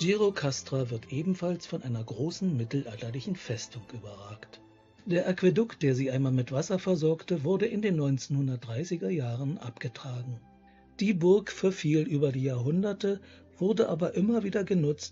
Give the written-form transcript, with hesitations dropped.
Gjirokastra wird ebenfalls von einer großen mittelalterlichen Festung überragt. Der Aquädukt, der sie einmal mit Wasser versorgte, wurde in den 1930er Jahren abgetragen. Die Burg verfiel über die Jahrhunderte, wurde aber immer wieder genutzt